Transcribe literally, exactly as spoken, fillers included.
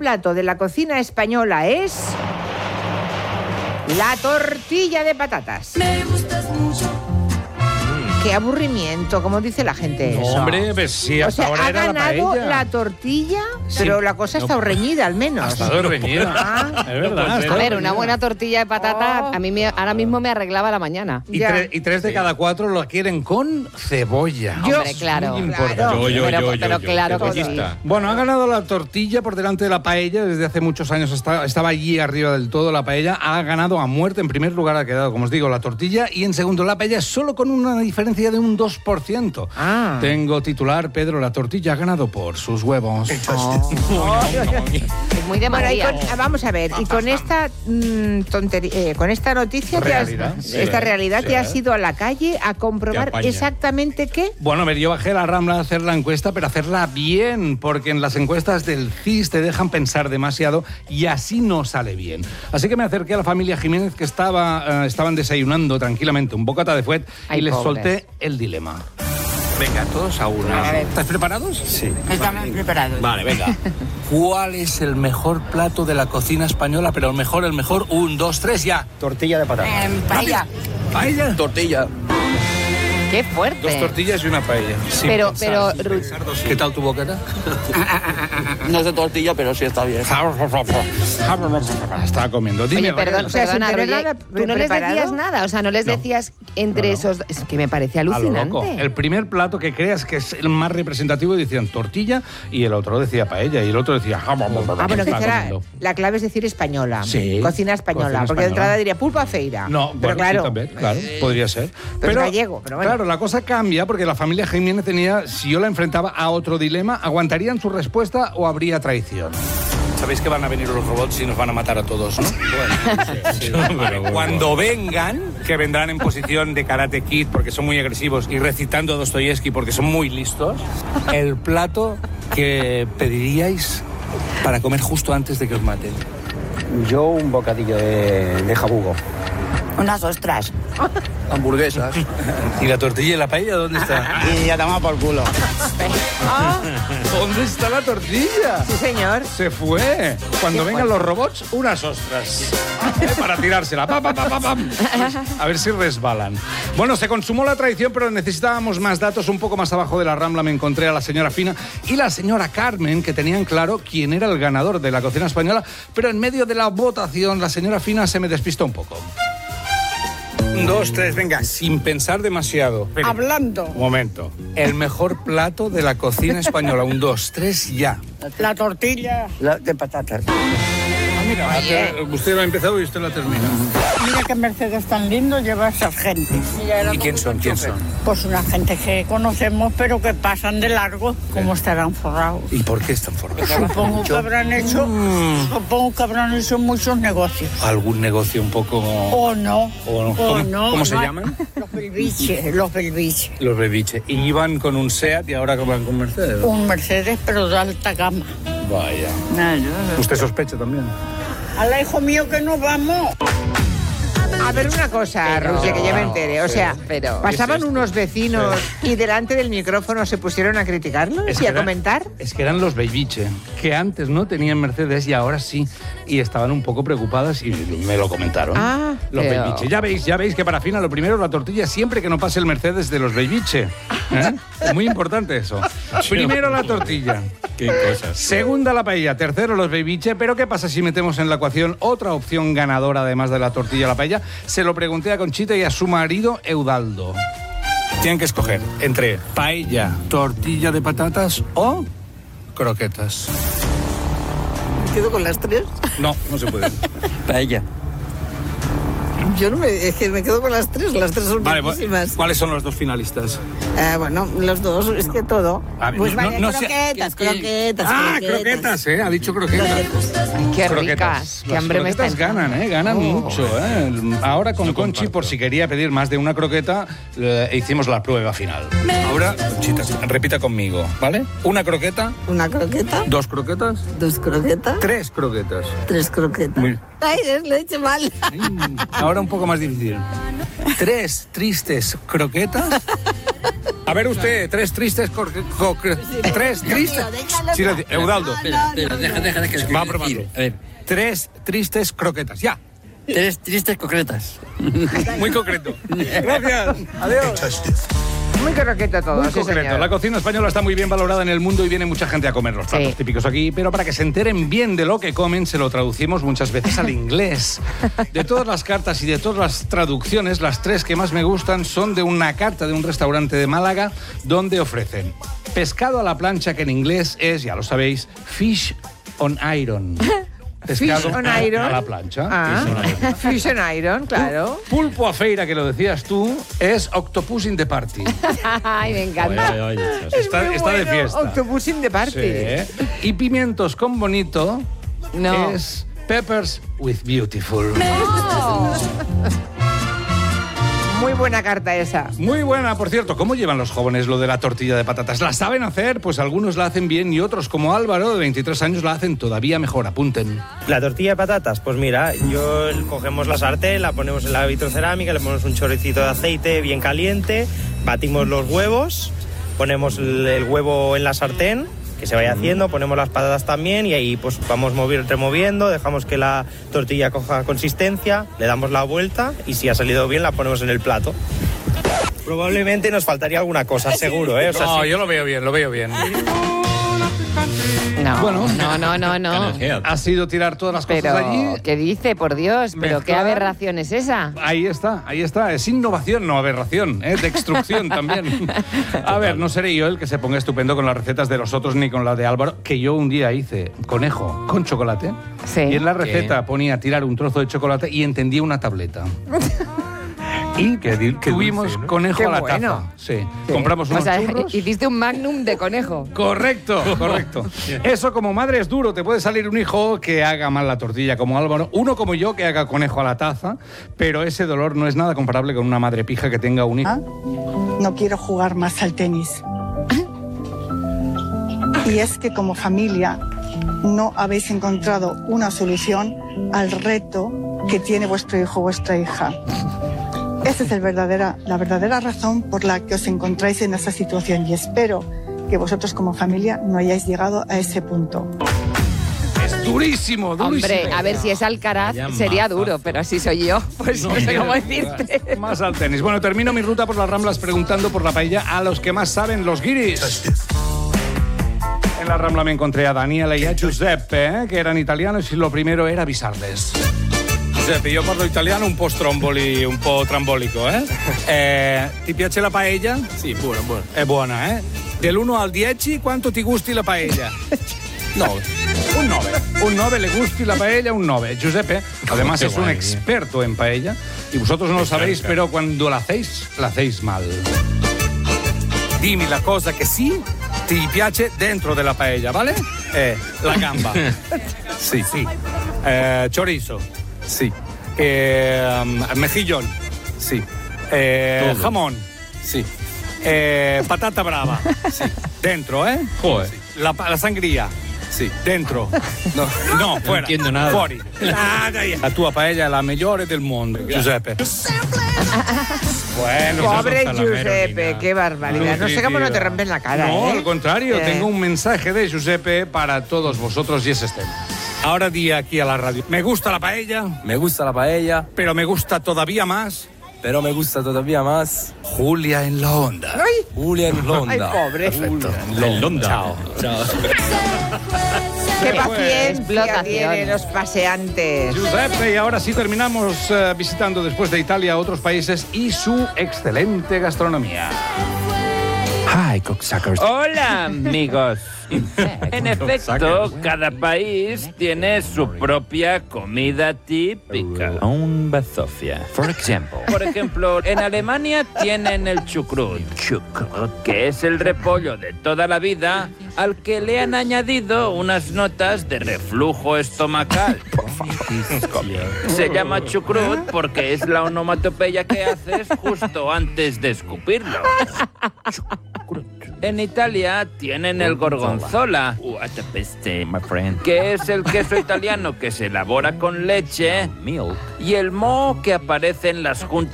plato de la cocina española es la tortilla de patatas. Me gustas mucho. Qué aburrimiento, como dice la gente No, eso. hombre, pues sí, hasta o sea, ahora ha era la ganado paella. la tortilla, Sí. pero la cosa No. está reñida al menos. Hasta dormida. Ah. Es verdad. está A ver, una dormida. buena tortilla de patata Oh. a mí me, ahora mismo me arreglaba la mañana. Y, Ya. tre- y tres de cada cuatro lo quieren con cebolla. Yo- Hombre, claro. Muy importante. Claro. Yo, yo, Pero- yo, yo, pero yo, claro que cebollista. Bueno, ha ganado la tortilla por delante de la paella. Desde hace muchos años está- estaba allí arriba del todo la paella. Ha ganado a muerte. En primer lugar ha quedado, como os digo, la tortilla. Y en segundo, la paella, solo con una diferencia de un dos por ciento. Ah. Tengo titular, Pedro, la tortilla ha ganado por sus huevos. Es muy de Bueno, y María. con- ah, vamos a ver, y con esta mm, tontería, eh, con esta noticia, te has- Realidad, sí, esta realidad, sí. te has ido a la calle a Te comprobar apaña. exactamente qué. Bueno, a ver, yo bajé a la Rambla a hacer la encuesta, pero hacerla bien, porque en las encuestas del C I S te dejan pensar demasiado y así no sale bien. Así que me acerqué a la familia Jiménez, que estaba, eh, estaban desayunando tranquilamente un bocata de fuet, Ay, y les pobres. solté el dilema. Venga, todos a una. ¿Estás preparados? Sí. Estamos preparados. Vale, venga. ¿Cuál es el mejor plato de la cocina española? Pero el mejor, el mejor. Un, dos, tres, ya. Tortilla de patata. paella. ¿Paella? Tortilla. Qué fuerte. Dos tortillas y una paella. Sin Pero- pensar, pero, sin Ru- pensar dos- ¿Qué tal tu bocata? No es de tortilla, pero sí está bien. Estaba comiendo. Dime, Oye, perdón, Raquel. o sea, perdona, sin tener Roger, nada tú no les preparado. decías nada, o sea, no les No. decías entre No, no. esos... Es que me parece A lo alucinante. loco. El primer plato que creas que es el más representativo decían tortilla y el otro decía paella y el otro decía... Ah, bueno, que Estaba será, comiendo. la clave es decir española. Sí. Cocina española. Cocina porque de española. entrada diría pulpa feira. No, pero bueno, claro. sí, también, claro, podría ser. pero es gallego, pero bueno. Claro, la cosa cambia porque la familia Jiménez tenía, si yo la enfrentaba a otro dilema, ¿aguantarían su respuesta o habría traición? Sabéis que van a venir los robots y nos van a matar a todos, ¿no? Vale, cuando vengan, que vendrán en posición de Karate Kid porque son muy agresivos y recitando a Dostoyevsky porque son muy listos, el plato que pediríais para comer justo antes de que os maten. Yo un bocadillo de, de jabugo. Unas ostras. Hamburguesas. ¿Y la tortilla y la paella dónde está? Y ya tomamos por culo. Ah, ¿Dónde está la tortilla? sí, señor. Se fue. Cuando Qué vengan fuerte. los robots, unas ostras. Eh, Para tirársela. Pa, pa, pa, pa, pam. A ver si resbalan. Bueno, se consumó la traición, pero necesitábamos más datos. Un poco más abajo de la Rambla me encontré a la señora Fina y la señora Carmen, que tenían claro quién era el ganador de la cocina española, pero en medio de la votación la señora Fina se me despistó un poco. Un, dos, tres, venga, sin pensar demasiado. Espere. Hablando. Un momento. El mejor plato de la cocina española. Un, dos, tres, ya. La tortilla. La de patatas. Mira, usted lo ha empezado y usted lo termina. Mira qué Mercedes tan lindo lleva esas gentes. ¿Y quién son? ¿Quién son? Pues una gente que conocemos, pero que pasan de largo. ¿Cómo estarán forrados? ¿Y por qué están formados? Supongo que habrán hecho, supongo que habrán hecho muchos negocios. ¿Algún negocio un poco...? O no. O no. o ¿Cómo- no, cómo se no. llaman? Los belviches, los belviches. Los bebiches. Y iban con un SEAT y ahora van con Mercedes. Un Mercedes, pero de alta gama. Vaya. ¿Usted sospecha también? Al hijo mío que nos vamos. A ver una cosa, Pero- Rusia, que ya me entere. O sea, pero- pasaban ¿qué es esto? unos vecinos y delante del micrófono se pusieron a criticarlos y a era- comentar. Es que eran los bebiche, que antes no tenían Mercedes y ahora sí. Y estaban un poco preocupadas y me lo comentaron. Ah, los pero- bebiche. Ya veis, ya veis que para Fina lo primero la tortilla siempre que no pase el Mercedes de los bebiche. ¿Eh? Es muy importante eso. Primero la tortilla. Qué cosas. Segunda la paella, tercero los bebiche, pero ¿qué pasa si metemos en la ecuación otra opción ganadora además de la tortilla y la paella? Se lo pregunté a Conchita y a su marido Eudaldo. Tienen que escoger entre paella, tortilla de patatas o croquetas. ¿Me quedo con las tres? No, no se puede. Paella. Yo no me... Es que me quedo con las tres. Las tres son Vale, buenísimas. ¿cuáles son los dos finalistas? Eh, bueno, los dos, es que todo. A ver, Pues no- vale, no sé- croquetas, croquetas, Ah, croquetas. croquetas, ¿eh? Ha dicho croquetas. Ay, qué ricas. Qué Las hambre me está croquetas ganan, ¿eh? Ganan Oh. mucho, ¿eh? Ahora con No Conchi, comparto. por si quería pedir más de una croqueta, eh, hicimos la prueba final. Ahora, Conchita, repita conmigo, ¿vale? Una croqueta, Una croqueta, dos croquetas, dos croquetas, tres croquetas. tres croquetas. Muy- Ay, lo he hecho mal. Ahora un poco más difícil. Tres tristes croquetas. ver usted, tres tristes... cor- co- tres tristes... Silencio, Eudaldo. Espera, espera, deja, deja, deja. Va a probarlo. A ver, Tres tristes croquetas, ya. tres tristes concretas. Muy concreto. Gracias. Adiós. Muy croqueto todo, Muy sí, concreto. señor. La cocina española está muy bien valorada en el mundo y viene mucha gente a comer los platos Sí. típicos aquí, pero para que se enteren bien de lo que comen, se lo traducimos muchas veces al inglés. De todas las cartas y de todas las traducciones, las tres que más me gustan son de una carta de un restaurante de Málaga donde ofrecen pescado a la plancha, que en inglés es, ya lo sabéis, fish on iron. Pescado Fish on a, iron. a la plancha. Ah, Fish on iron. Fish on iron, claro. Pulpo a feira, que lo decías tú, es octopus in the party. Ay, me encanta. Está, Muy está de bueno, fiesta. Octopus in the party. Sí. Y pimientos con bonito No. es peppers with beautiful. Muy buena carta esa. Muy buena, por cierto. ¿Cómo llevan los jóvenes lo de la tortilla de patatas? ¿La saben hacer? Pues algunos la hacen bien y otros, como Álvaro, de veintitrés años, la hacen todavía mejor. Apunten. La tortilla de patatas, pues mira, yo cogemos la sartén, la ponemos en la vitrocerámica, le ponemos un chorricito de aceite bien caliente, batimos los huevos, ponemos el, el huevo en la sartén, que se vaya haciendo, ponemos las patatas también y ahí pues vamos moviendo, removiendo, dejamos que la tortilla coja consistencia, le damos la vuelta y si ha salido bien la ponemos en el plato. Probablemente nos faltaría alguna cosa, seguro, ¿eh? O sea, No, sí. yo lo veo bien, lo veo bien. No, Bueno. no, no, no, no. Ha sido tirar todas las cosas Pero, allí. ¿qué dice, por Dios? ¿Pero qué Mezclar. aberración es esa? Ahí está, ahí está. Es innovación, no aberración, ¿eh? De extrucción también. A ver, no seré yo el que se ponga estupendo con las recetas de los otros ni con la de Álvaro, que yo un día hice conejo con chocolate. Sí. Y en la receta ponía tirar un trozo de chocolate y entendía una tableta. Y Qué dil- qué tuvimos dulce, ¿no? conejo Qué a la bueno. taza. Sí. Compramos O unos sea, churros. hiciste un magnum de conejo. Correcto, correcto. Eso como madre es duro. Te puede salir un hijo que haga mal la tortilla como Álvaro, uno como yo que haga conejo a la taza, pero ese dolor no es nada comparable con una madre pija que tenga un hijo. No quiero jugar más al tenis. Y es que como familia no habéis encontrado una solución al reto que tiene vuestro hijo o vuestra hija. Esa es el verdadera, la verdadera razón por la que os encontráis en esa situación y espero que vosotros como familia no hayáis llegado a ese punto. Es durísimo, durísimo. Hombre, a ver si es Alcaraz sería duro, pero si soy yo, pues no, sé cómo decirte. Más al tenis. Bueno, termino mi ruta por las Ramblas preguntando por la paella a los que más saben, los guiris. En la Rambla me encontré a Daniela y a Giuseppe, eh, que eran italianos, y lo primero era avisarles. Giuseppe, io parlo italiano un po' stromboli, un po' trambolico, eh? eh ti piace la paella? Sì, buona, buona. È buona, eh? Dell'uno al dieci, quanto ti gusti la paella? nove. Un nove. Un nove, le gusti la paella, un nove. Giuseppe, además Qué es un guay, experto en paella, y vosotros no lo sabéis, pero cuando la hacéis, la hacéis mal. Dimmi la cosa que sí ti piace dentro de la paella, ¿vale? Eh, la gamba. Sì, Sí. Eh, chorizo. sì, Eh, um, mejillón. sì, Eh, Todo. jamón. sì. Eh, patata brava. Sí. Dentro, ¿eh? Joder. La, la sangría. Sì. Dentro. No. No, fuera. entiendo nada. Fuori. Nada. La tua paella è la migliore del mondo, Giuseppe. Bueno, Pobre esa es la Giuseppe, Verónica. qué barbaridad. No sé cómo no te rompen la cara, No, ¿eh? al contrario, Eh. tengo un mensaje de Giuseppe para todos vosotros y es este. Ahora di aquí a la radio. Me gusta la paella, Me gusta la paella, pero me gusta todavía más pero me gusta todavía más Julia en la onda. Ay, Julia en Londa. ay, pobre. Perfecto. En Londa. Chao. Qué Pues, paciencia explotación. tienen los paseantes. Giuseppe, y ahora sí terminamos eh, visitando después de Italia otros países y su excelente gastronomía. Hi, cocksuckers. Hola, amigos. En efecto, cada país tiene su propia comida típica. Un bazofia. For example. Por ejemplo, en Alemania tienen el chucrut, que es el repollo de toda la vida al que le han añadido unas notas de reflujo estomacal. Se llama chucrut porque es la onomatopeya que haces justo antes de escupirlo. En Italia tienen el gorgonzola, que es el queso italiano que se elabora con leche, y el moho que aparece en las juntas